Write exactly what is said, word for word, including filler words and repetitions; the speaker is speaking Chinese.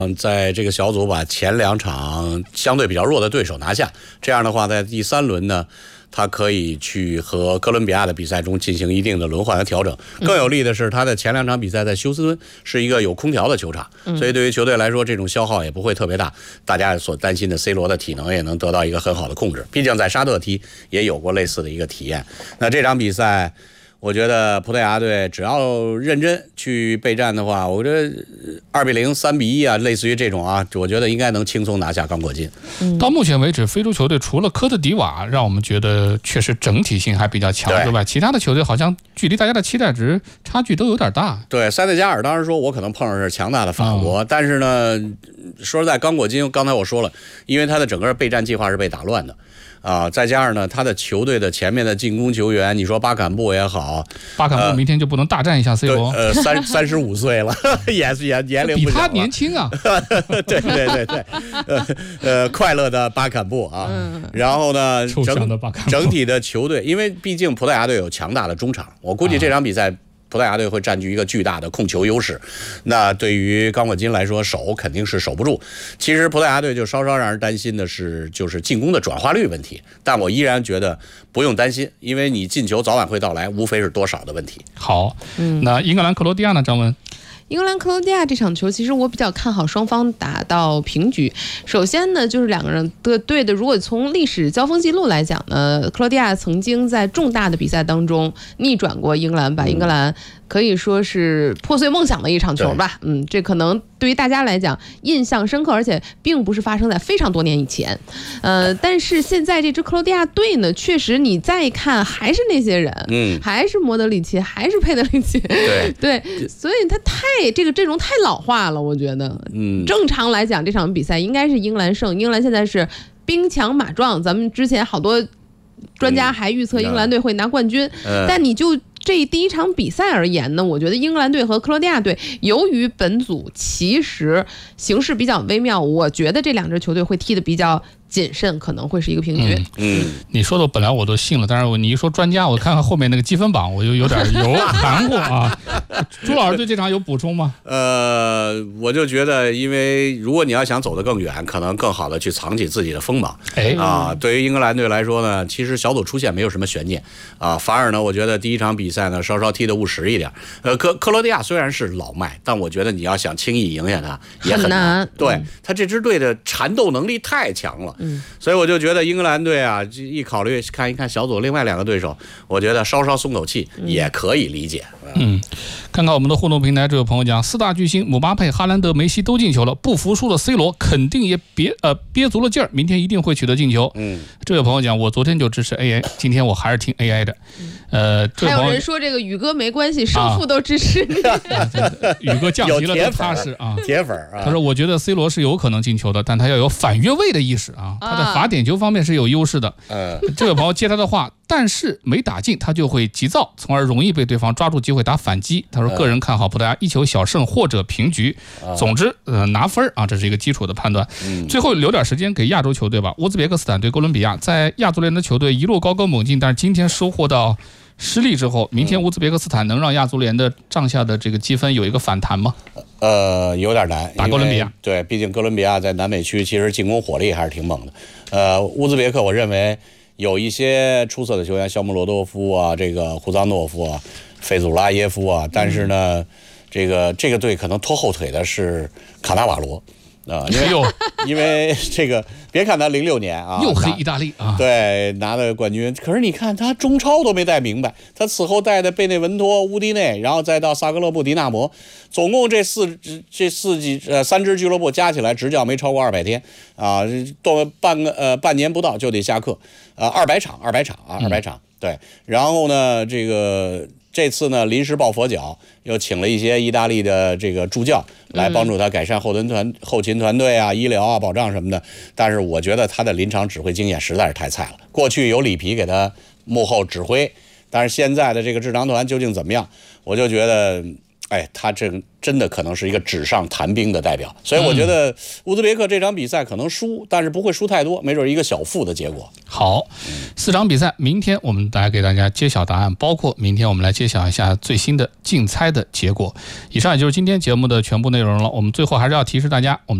嗯，在这个小组把前两场相对比较弱的对手拿下，这样的话，在第三轮呢，他可以去和哥伦比亚的比赛中进行一定的轮换和调整。更有利的是，他的前两场比赛在休斯敦是一个有空调的球场，所以对于球队来说，这种消耗也不会特别大。大家所担心的 C 罗的体能也能得到一个很好的控制，毕竟在沙特踢也有过类似的一个体验。那这场比赛，我觉得葡萄牙队只要认真去备战的话，我觉得二比零、三比一啊，类似于这种啊，我觉得应该能轻松拿下刚果金。 嗯、到目前为止，非洲球队除了科特迪瓦让我们觉得确实整体性还比较强之外，其他的球队好像距离大家的期待值差距都有点大。 对，塞内加尔当时说我可能碰上是强大的法国，嗯、但是呢，说实在，刚果金刚才我说了，因为他的整个备战计划是被打乱的。啊，再加上呢，他的球队的前面的进攻球员，你说巴坎布也好， 巴坎布明天就不能大战一下 C 罗？ 呃，三三十五岁了，也是年年龄不小了， 比他年轻啊。 对对对对，呃呃，快乐的巴坎布啊。嗯、然后呢，整整体的球队，因为毕竟葡萄牙队有强大的中场，我估计这场比赛。啊葡萄牙队会占据一个巨大的控球优势，那对于刚果金来说，守肯定是守不住。其实葡萄牙队就稍稍让人担心的是，就是进攻的转化率问题。但我依然觉得不用担心，因为你进球早晚会到来，无非是多少的问题。 好，嗯，那英格兰克罗地亚呢？张文。 英格兰克罗地亚这场球，其实我比较看好双方打到平局。首先呢，就是两个人的队的，如果从历史交锋记录来讲呢，克罗地亚曾经在重大的比赛当中逆转过英格兰，把英格兰可以说是破碎梦想的一场球吧。嗯，这可能对于大家来讲印象深刻，而且并不是发生在非常多年以前。呃，但是现在这支克罗地亚队呢，确实你再一看还是那些人，嗯，还是莫德里奇，还是佩德里奇，对对，所以他太。这个阵容太老化了，我觉得。嗯，正常来讲，这场比赛应该是英格兰胜。英格兰现在是兵强马壮，咱们之前好多专家还预测英格兰队会拿冠军，嗯、但你就这第一场比赛而言呢，我觉得英格兰队和克罗地亚队由于本组其实形势比较微妙，我觉得这两支球队会踢得比较谨慎，可能会是一个平局。 嗯，嗯你说的本来我都信了，但是我你一说专家，我看看后面那个积分榜，我就有点有含糊啊。朱老师对这场有补充吗？ 呃，我就觉得，因为如果你要想走得更远，可能更好的去藏起自己的锋芒。哎啊，对于英格兰队来说呢，其实小组出线没有什么悬念啊，反而呢，我觉得第一场比赛呢，稍稍踢得务实一点。呃，克克罗地亚虽然是老迈，但我觉得你要想轻易赢下他也很难。很难对、嗯、他这支队的缠斗能力太强了。嗯，所以我就觉得英格兰队啊，一考虑看一看小组另外两个对手，我觉得稍稍松口气也可以理解。 嗯，看看我们的互动平台，这位朋友讲，四大巨星姆巴佩、哈兰德、梅西都进球了，不服输的 C 罗肯定也憋呃憋足了劲儿，明天一定会取得进球。嗯，这位朋友讲，我昨天就支持 A I， 今天我还是听 A I 的。呃，这还有人说这个宇哥没关系，胜负都支持你。啊、 宇哥降级了都踏实啊， 铁粉啊。 他说，我觉得 C 罗是有可能进球的，但他要有反越位的意识啊。他在罚点球方面是有优势的。嗯、啊，这位朋友接他的话，但是没打进，他就会急躁，从而容易被对方抓住机会打反击。他说，个人看好葡萄牙一球小胜或者平局。啊、总之，呃，拿分啊，这是一个基础的判断。嗯、最后留点时间给亚洲球队吧。乌兹别克斯坦对哥伦比亚，在亚足联的球队一路高歌猛进，但是今天收获到失利之后，明天乌兹别克斯坦能让亚足联的账下的这个积分有一个反弹吗？ 呃，有点难， 打哥伦比亚。 对，毕竟哥伦比亚在南美区其实进攻火力还是挺猛的。呃，乌兹别克我认为有一些出色的球员，肖穆罗多夫啊，这个胡藏诺夫啊，费祖拉耶夫啊，但是呢，嗯、这个这个队可能拖后腿的是卡纳瓦罗。啊、呃，因为因为这个，别看他零六年啊， 又黑意大利啊， 对，拿的冠军。可是你看他中超都没带明白，他此后带的贝内文托、乌迪内，然后再到萨格勒布、迪纳摩，总共这四这四季呃三支俱乐部加起来执教没超过二百天啊，都半个呃半年不到就得下课啊，二百场二百场啊二百场、嗯、对，然后呢这个。这次呢，临时抱佛脚，又请了一些意大利的这个助教来帮助他改善后勤团、后勤团队啊、医疗啊、保障什么的。但是我觉得他的临场指挥经验实在是太菜了。过去有里皮给他幕后指挥，但是现在的这个智囊团究竟怎么样？我就觉得哎，他这真的可能是一个纸上谈兵的代表，所以我觉得乌兹别克这场比赛可能输，但是不会输太多，没准一个小负的结果。 好，四场比赛，明天我们来给大家揭晓答案，包括明天我们来揭晓一下最新的竞猜的结果。以上也就是今天节目的全部内容了。我们最后还是要提示大家，我们